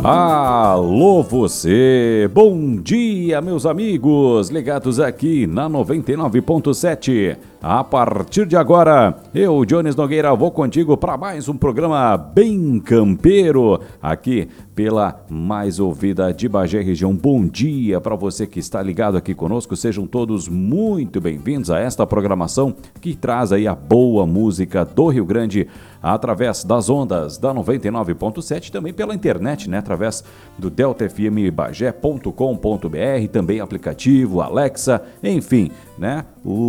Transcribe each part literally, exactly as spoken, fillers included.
Alô você, bom dia meus amigos, ligados aqui na noventa e nove ponto sete. A partir de agora, eu, Jones Nogueira, vou contigo para mais um programa bem campeiro, aqui pela mais ouvida de Bagé região. Bom dia para você que está ligado aqui conosco, sejam todos muito bem-vindos a esta programação que traz aí a boa música do Rio Grande através das ondas da noventa e nove ponto sete, também pela internet, né, através do delta f m bagé ponto com ponto b r, também aplicativo, Alexa, enfim, né,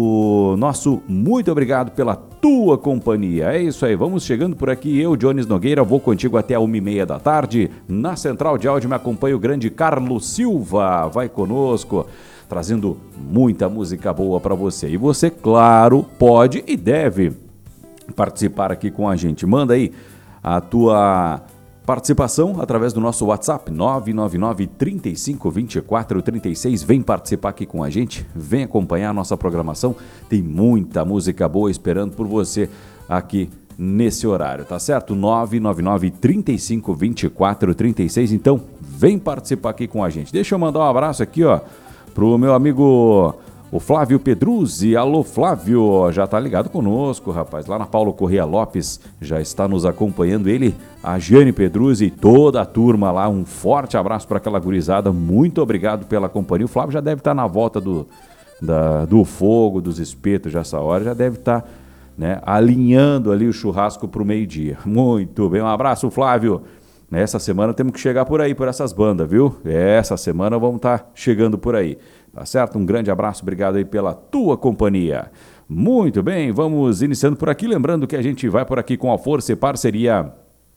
o nosso muito obrigado pela tua companhia. É isso aí, vamos chegando por aqui, eu, Jones Nogueira, vou contigo até a uma e meia da tarde, na central de áudio me acompanha o grande Carlos Silva, vai conosco, trazendo muita música boa para você, e você, claro, pode e deve participar aqui com a gente. Manda aí a tua participação através do nosso WhatsApp nove nove nove, trinta e cinco, vinte e quatro, trinta e seis. Vem participar aqui com a gente, vem acompanhar a nossa programação. Tem muita música boa esperando por você aqui nesse horário, tá certo? nove nove nove, trinta e cinco, vinte e quatro, trinta e seis. Então, vem participar aqui com a gente. Deixa eu mandar um abraço aqui, ó, pro meu amigo o Flávio Pedruzzi. Alô Flávio, já tá ligado conosco, rapaz, lá na Paulo Corrêa Lopes, já está nos acompanhando ele, a Jane Pedruzzi e toda a turma lá, um forte abraço para aquela gurizada, muito obrigado pela companhia. O Flávio já deve estar na volta do, da, do fogo, dos espetos, já essa hora, já deve estar, né, alinhando ali o churrasco pro meio-dia. Muito bem, um abraço Flávio. Essa semana temos que chegar por aí, por essas bandas, viu? Essa semana vamos estar chegando por aí. Tá certo? Um grande abraço, obrigado aí pela tua companhia. Muito bem, vamos iniciando por aqui, lembrando que a gente vai por aqui com a força e parceria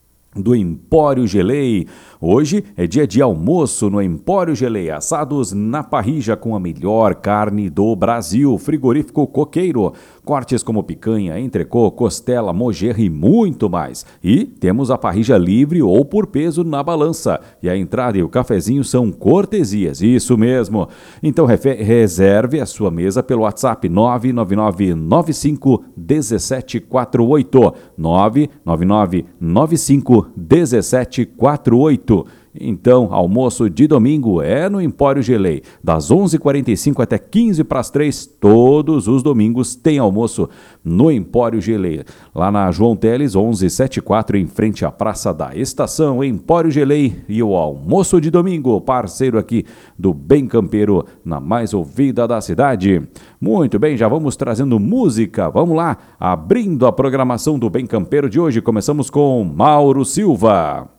do Empório Gelei. Hoje é dia de almoço no Empório Gelei, assados na parrilla com a melhor carne do Brasil, frigorífico Coqueiro, cortes como picanha, entrecô, costela, mojerra e muito mais. E temos a parrilla livre ou por peso na balança. E a entrada e o cafezinho são cortesias, isso mesmo. Então reserve a sua mesa pelo WhatsApp nove nove nove, nove cinco um sete quatro oito, nove nove nove, nove cinco um sete quatro oito. Então, almoço de domingo é no Empório Gelei, das onze e quarenta e cinco até quinze para as três, todos os domingos tem almoço no Empório Gelei, lá na João Teles, onze setenta e quatro, em frente à Praça da Estação, Empório Gelei, e o almoço de domingo, parceiro aqui do Bem Campeiro, na mais ouvida da cidade. Muito bem, já vamos trazendo música, vamos lá, abrindo a programação do Bem Campeiro de hoje, começamos com Mauro Silva.